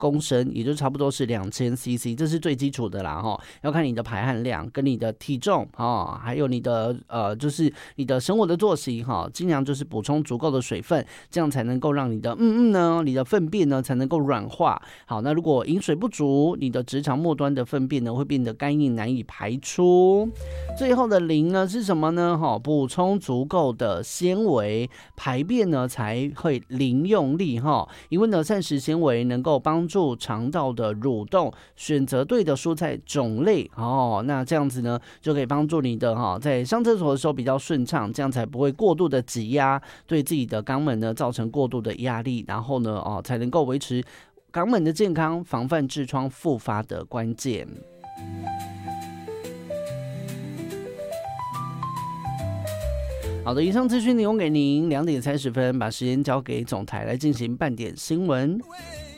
公升，也就差不多是2000cc， 这是最基础的啦要看你的排汗量跟你的体重还有你的就是你的生活的作息尽量就是补充足够的水分，这样才能够让你的你的粪便呢才能够软化。好，那如果饮水不足，你的直肠末端的粪便呢会变得干硬难以排出。最后的零呢是什么呢？补充足够的纤维，排便呢才会零用力因为呢膳食纤维能够帮助肠道的蠕动，选择对的蔬菜种类那这样子呢就可以帮助你的在上厕所的时候比较顺畅，这样才不会过度的挤压，对自己的肛门呢造成过度的压力，然后呢才能够维持肛门的健康，防范痔疮复发的关键。好的，以上资讯提供给您，2点30分，把时间交给总台来进行半点新闻。